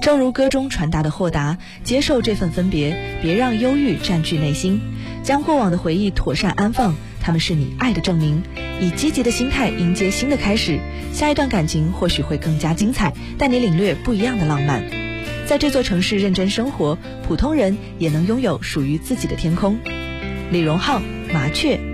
正如歌中传达的豁达，接受这份分别，别让忧郁占据内心，将过往的回忆妥善安放，他们是你爱的证明。以积极的心态迎接新的开始，下一段感情或许会更加精彩，带你领略不一样的浪漫。在这座城市认真生活，普通人也能拥有属于自己的天空。李荣浩，麻雀。